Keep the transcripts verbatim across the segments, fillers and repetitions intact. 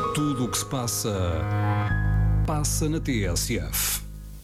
Tudo o que se passa, passa na T S F.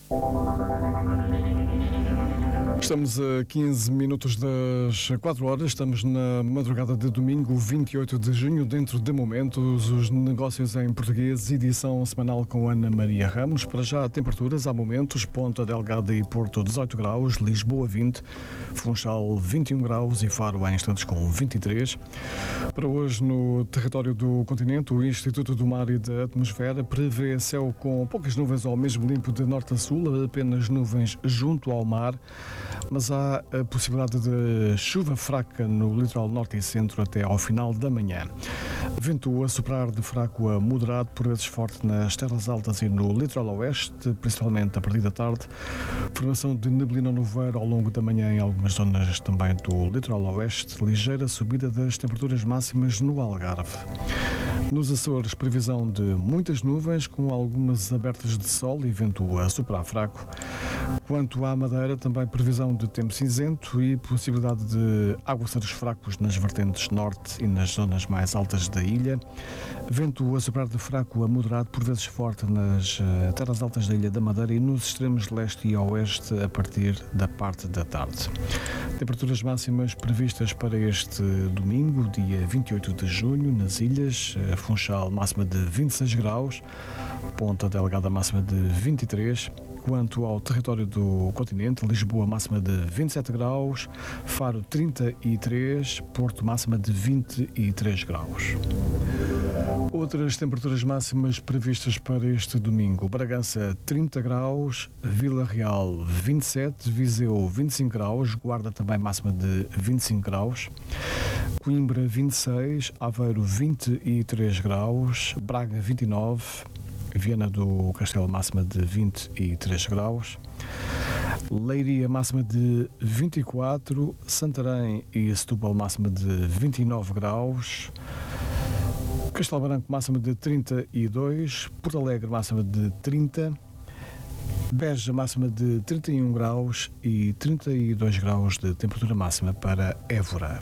Estamos a quinze minutos das quatro horas, estamos na madrugada de domingo, vinte e oito de junho, dentro de Momentos, os negócios em português, edição semanal com Ana Maria Ramos. Para já, temperaturas, há momentos, Ponta Delgada e Porto dezoito graus, Lisboa vinte, Funchal vinte e um graus e Faro em instantes com vinte e três. Para hoje, no território do continente, o Instituto do Mar e da Atmosfera prevê céu com poucas nuvens ou mesmo limpo de norte a sul, apenas nuvens junto ao mar, mas há a possibilidade de chuva fraca no litoral norte e centro até ao final da manhã. Vento a soprar de fraco a moderado, por vezes forte nas terras altas e no litoral oeste, principalmente a partir da tarde. Formação de neblina no nevoeiro ao longo da manhã em algumas zonas também do litoral oeste. Ligeira subida das temperaturas máximas no Algarve. Nos Açores, previsão de muitas nuvens, com algumas abertas de sol e vento a soprar fraco. Quanto à Madeira, também previsão de tempo cinzento e possibilidade de aguaceiros fracos nas vertentes norte e nas zonas mais altas da ilha. Vento a soprar de fraco a moderado, por vezes forte nas uh, terras altas da Ilha da Madeira e nos extremos leste e oeste a partir da parte da tarde. Temperaturas máximas previstas para este domingo, dia vinte e oito de junho, nas ilhas. Funchal, máxima de vinte e seis graus, Ponta Delgada, máxima de vinte e três. Quanto ao território do continente, Lisboa, máxima de vinte e sete graus, Faro, trinta e três, Porto, máxima de vinte e três graus. Outras temperaturas máximas previstas para este domingo: Bragança, trinta graus, Vila Real, vinte e sete, Viseu, vinte e cinco graus, Guarda também máxima de vinte e cinco graus, Coimbra, vinte e seis, Aveiro, vinte e três graus, Braga, vinte e nove, Viana do Castelo, máxima de vinte e três graus, Leiria, máxima de vinte e quatro, Santarém e Setúbal, máxima de vinte e nove graus, Castelo Branco, máxima de trinta e dois, Porto Alegre, máxima de trinta, Beja, máxima de trinta e um graus e trinta e dois graus de temperatura máxima para Évora.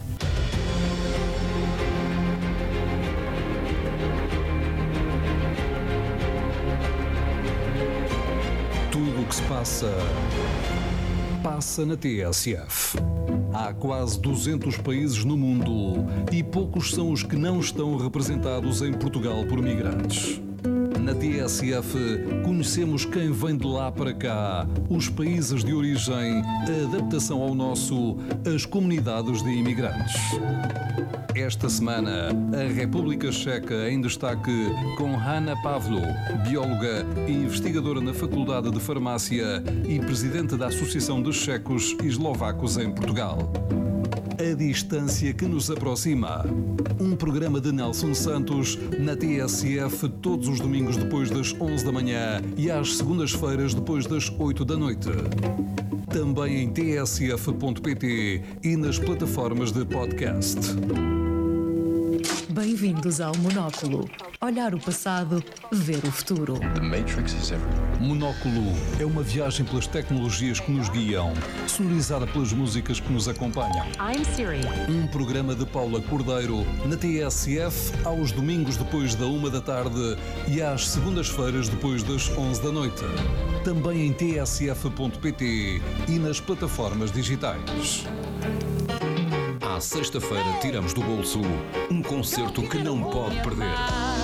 Tudo o que se passa, passa na T S F. Há quase duzentos países no mundo e poucos são os que não estão representados em Portugal por migrantes. Na T S F conhecemos quem vem de lá para cá, os países de origem, a adaptação ao nosso, as comunidades de imigrantes. Esta semana, a República Checa em destaque com Hanna Pavlo, bióloga e investigadora na Faculdade de Farmácia e presidente da Associação de Checos e Eslovacos em Portugal. A distância que nos aproxima. Um programa de Nelson Santos na T S F todos os domingos depois das onze da manhã e às segundas-feiras depois das oito da noite. Também em t s f ponto p t e nas plataformas de podcast. Bem-vindos ao Monóculo. Olhar o passado, ver o futuro. The Matrix is everywhere. Monóculo é uma viagem pelas tecnologias que nos guiam, sonorizada pelas músicas que nos acompanham. I'm Siri. Um programa de Paula Cordeiro na T S F aos domingos depois da uma da tarde e às segundas-feiras depois das onze da noite. Também em t s f ponto p t e nas plataformas digitais. À sexta-feira tiramos do bolso um concerto que não pode perder.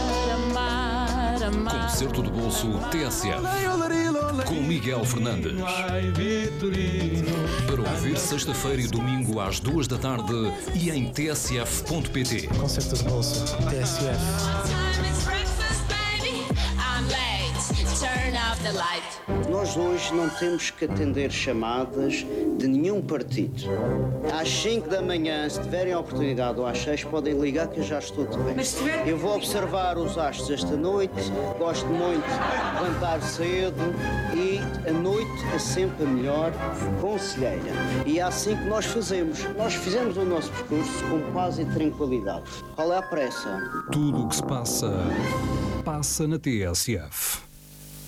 Concerto do bolso T S F com Miguel Fernandes. Para ouvir sexta-feira e domingo às duas da tarde e em t s f ponto p t. Concerto do bolso T S F. Nós hoje não temos que atender chamadas de nenhum partido. Às cinco da manhã, se tiverem a oportunidade, ou às seis, podem ligar que eu já estou de bem. Eu vou observar os astros esta noite, gosto muito de levantar cedo e a noite é sempre a melhor conselheira. E é assim que nós fazemos. Nós fizemos o nosso percurso com paz e tranquilidade. Qual é a pressa? Tudo o que se passa, passa na T S F.